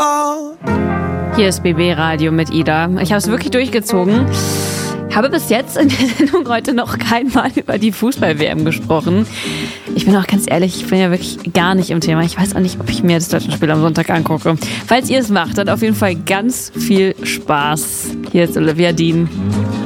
Hier ist BB Radio mit Ida. Ich habe es wirklich durchgezogen. Habe bis jetzt in der Sendung heute noch kein Mal über die Fußball-WM gesprochen. Ich bin auch ganz ehrlich, ich bin ja wirklich gar nicht im Thema. Ich weiß auch nicht, ob ich mir das deutsche Spiel am Sonntag angucke. Falls ihr es macht, dann auf jeden Fall ganz viel Spaß. Hier ist Olivia Dean.